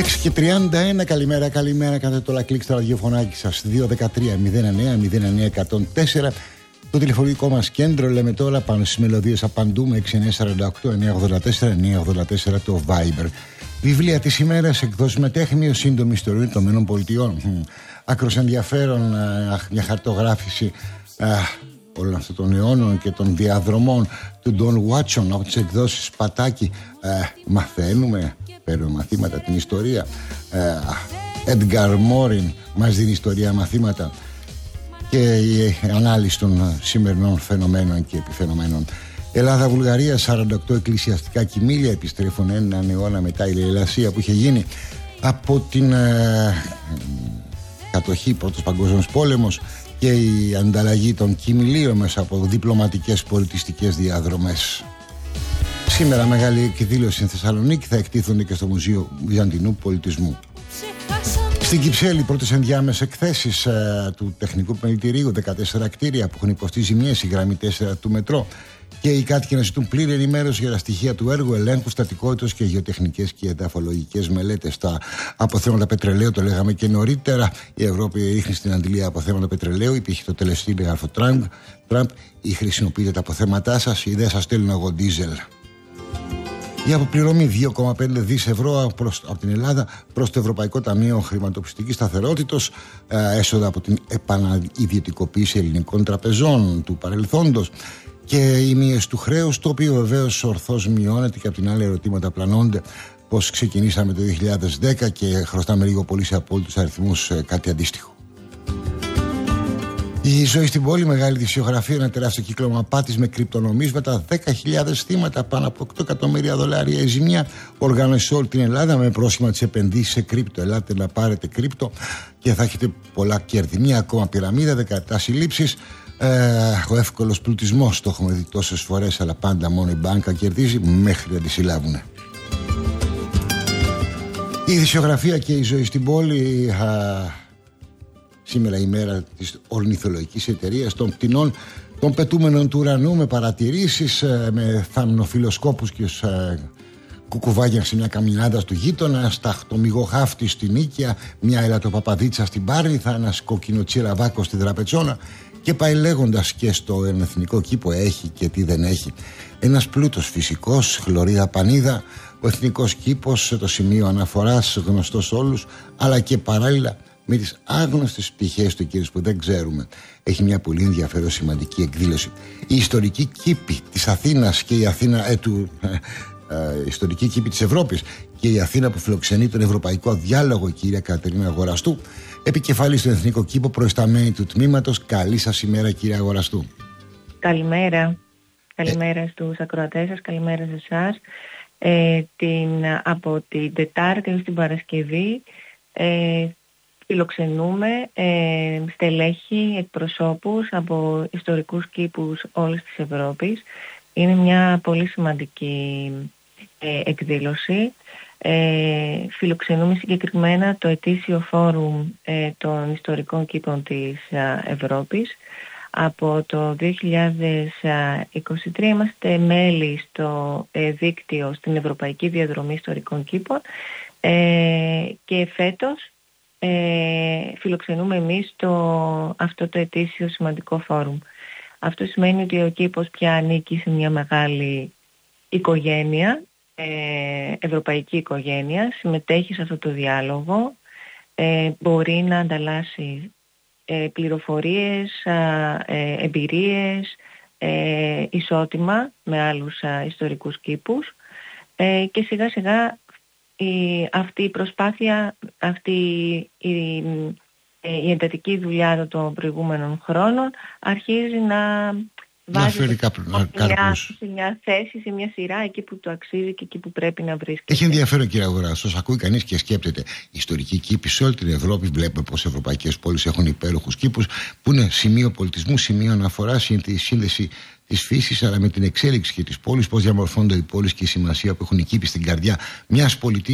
6:31, καλημέρα, κάντε το like στο ραδιοφωνάκι σας 213-09-09-104. Το τηλεφωνικό μας κέντρο, λέμε τώρα, πάνω στις μελωδίες απαντούμε 6948-984-984 το Viber. Βιβλία της ημέρας, εκδόσεις Μετέχμιο, σύντομη ιστορία των ΗΠΑ. Άκρος ενδιαφέρον, μια χαρτογράφηση όλων αυτών των αιώνων και των διαδρομών του Don Watson από τις εκδόσεις Πατάκη. Μαθαίνουμε, παίρνουμε μαθήματα την ιστορία. Edgar Morin μας δίνει ιστορία μαθήματα και η ανάλυση των σημερινών φαινομένων και επιφαινομένων. Ελλάδα-Βουλγαρία, 48 εκκλησιαστικά κοιμήλια επιστρέφουν έναν αιώνα μετά η λαιλασία που είχε γίνει από την κατοχή, Πρώτος Παγκόσμιος Πόλεμος, και η ανταλλαγή των κοιμηλίων μέσα από διπλωματικές πολιτιστικές διαδρομές. Σήμερα μεγάλη εκδήλωση στην Θεσσαλονίκη, θα εκτίθονται και στο Μουσείο Βυζαντινού Πολιτισμού. Στην Κυψέλη, πρώτες ενδιάμεσες εκθέσεις του Τεχνικού Επιμελητηρίου, 14 κτίρια που έχουν υποστεί ζημιές, η γραμμή 4 του μετρό. Και οι κάτοικοι να ζητούν πλήρη ενημέρωση για τα στοιχεία του έργου, ελέγχου στατικότητας και γεωτεχνικές και εδαφολογικές μελέτες. Τα αποθέματα πετρελαίου, το λέγαμε και νωρίτερα. Η Ευρώπη ρίχνει στην αντιλία αποθέματα πετρελαίου. Υπήρχε το τελεστή γράφο Τραμπ. Ή χρησιμοποιείτε τα αποθέματά σας, ή δεν σας στέλνω εγώ ντίζελ. Η αποπληρωμή 2,5 δις ευρώ από την Ελλάδα προς το Ευρωπαϊκό Ταμείο Χρηματοπιστικής Σταθερότητος, έσοδα από την επαναειδιωτικοποίηση ελληνικών τραπεζών του παρελθόντος και η μείωση του χρέους, το οποίο βεβαίως ορθώς μειώνεται και από την άλλη ερωτήματα πλανώνται. Πώς ξεκινήσαμε το 2010 και χρωστάμε λίγο πολύ σε απόλυτους αριθμούς κάτι αντίστοιχο. Η ζωή στην πόλη, μεγάλη δισιογραφία, ένα τεράστιο κύκλωμα απάτης με κρυπτονομίσματα, 10.000 θύματα, πάνω από $8 εκατομμύρια η ζημιά. Οργάνωση σε όλη την Ελλάδα με πρόσχημα τις επενδύσεις σε κρύπτο. Ελάτε να πάρετε κρύπτο και θα έχετε πολλά κέρδη. Μία ακόμα πυραμίδα, 17 συλλήψεις. Ο εύκολος πλουτισμός, το έχουμε δει τόσες φορές, αλλά πάντα μόνο η μπάνκα κερδίζει μέχρι να τη συλλάβουν. Η ειδησιογραφία και η ζωή στην πόλη. Σήμερα η μέρα της ορνηθολογικής εταιρείας των πτηνών των πετούμενων του ουρανού, με παρατηρήσεις, με θαμνοφιλοσκόπους και κουκουβάγια σε μια καμινάδα του γείτονα, σταχτομυγό χάφτη στην Νίκαια, μια ελατοπαπαδίτσα στην Πάρνηθα, ένας κοκκινοτσιραβάκος στη Δραπετσόνα, και πάει λέγοντας. Και στο εθνικό κήπο έχει και τι δεν έχει. Ένας πλούτος φυσικός, χλωρίδα πανίδα, ο εθνικός κήπος, το σημείο αναφοράς γνωστός όλους, αλλά και παράλληλα με τις άγνωστες πτυχές του, κύριους, που δεν ξέρουμε. Έχει μια πολύ ενδιαφέρον σημαντική εκδήλωση. Η ιστορική κήπη της Αθήνας και η Αθήνα ιστορική κήπη της Ευρώπης και η Αθήνα που φιλοξενεί τον Ευρωπαϊκό Διάλογο, η κυρία Κατερίνα Αγοραστού, επικεφαλής στον Εθνικό Κήπο, προϊσταμένη του τμήματος. Καλή σας ημέρα, κυρία Αγοραστού. Καλημέρα. Καλημέρα στους ακροατές σας, καλημέρα σε εσάς. Από την Τετάρτη έως την Παρασκευή φιλοξενούμε στελέχη, εκπροσώπους από ιστορικούς κήπους όλης της Ευρώπης. Είναι μια πολύ σημαντική εκδήλωση. Φιλοξενούμε συγκεκριμένα το ετήσιο φόρουμ των ιστορικών κήπων της Ευρώπης. Από το 2023 είμαστε μέλη στο δίκτυο, στην Ευρωπαϊκή Διαδρομή Ιστορικών Κήπων, και φέτος φιλοξενούμε εμείς αυτό το ετήσιο σημαντικό φόρουμ. Αυτό σημαίνει ότι ο κήπος πια ανήκει σε μια μεγάλη οικογένεια, ευρωπαϊκή οικογένεια, συμμετέχει σε αυτό το διάλογο, μπορεί να ανταλλάσσει πληροφορίες, εμπειρίες, ισότιμα με άλλους ιστορικούς κήπους, και σιγά σιγά αυτή η προσπάθεια, η εντατική δουλειά των προηγούμενων χρόνων αρχίζει να βάζει σε μια θέση, σε μια σειρά, εκεί που το αξίζει και εκεί που πρέπει να βρίσκεται. Έχει ενδιαφέρον, κύριε Αγοραστού, σας ακούει κανείς και σκέπτεται. Ιστορικοί κήποι σε όλη την Ευρώπη, βλέπουμε πως οι ευρωπαϊκές πόλεις έχουν υπέροχους κήπους που είναι σημείο πολιτισμού, σημείο αναφοράς, είναι τη σύνδεση της φύσης, αλλά με την εξέλιξη και της πόλης, πώς διαμορφώνονται οι πόλεις και η σημασία που έχουν οι κήποι στην καρδιά μιας πολιτείας.